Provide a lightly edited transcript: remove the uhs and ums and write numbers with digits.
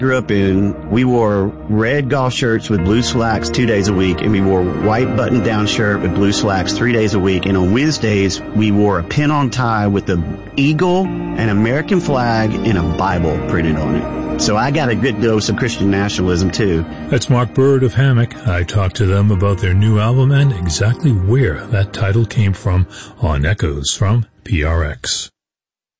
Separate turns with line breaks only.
grew up in, we wore red golf shirts with blue slacks 2 days a week, and we wore white button-down shirt with blue slacks 3 days a week. And on Wednesdays, we wore a pin-on tie with an eagle, an American flag, and a Bible printed on it. So I got a good dose of Christian nationalism, too.
That's Mark Bird of Hammock. I talked to them about their new album and exactly where that title came from on Echoes from PRX.